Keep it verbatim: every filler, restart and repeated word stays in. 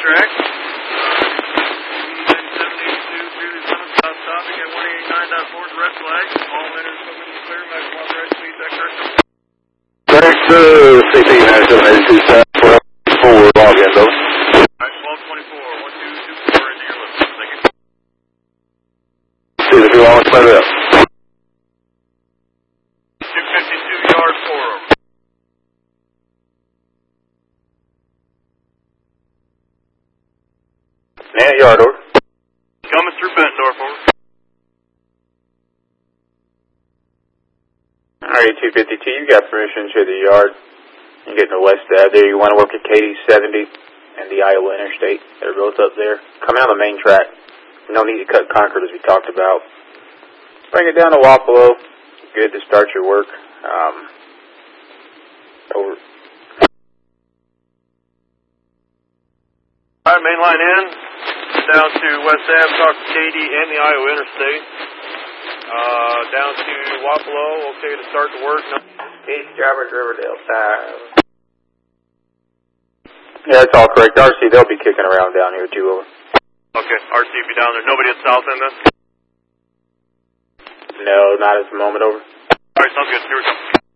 track. ninety-seven eighty-two, Julie seven, stop stopping at one eighty-nine point four, red flag. All enters coming clear, maximum authorized speed, that correct? Correct, uh, C P ninety-seven eighty-two, south, twelve twenty-four, log in, though. Alright, twelve twenty-four, one two two four, into your left, thank you. See the two on, set it up. two fifty-two, yard four over. Man, yard over. Coming through Bettendorf, over. Alright, two fifty-two, you got permission to the yard. You're getting the west out there. You want to work at K D seventy and the Iowa Interstate. They're both up there. Coming on the main track. No need to cut Concord as we talked about. Bring it down to Wapello. Good to start your work. Um, over. Alright, main line in. Down to West Ave, talk to K D and the Iowa Interstate. Uh, down to Wapello, okay to start the work. No. East Drivers, Riverdale, five. Yeah, that's all correct. R C, they'll be kicking around down here too, over. Okay, R C be down there. Nobody at south end then? No, not at the moment, over. Alright, sounds good. Here we go.